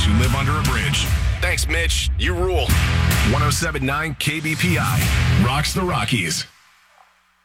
who live under a bridge. Thanks, Mitch. You rule. 107.9 KBPI rocks the Rockies.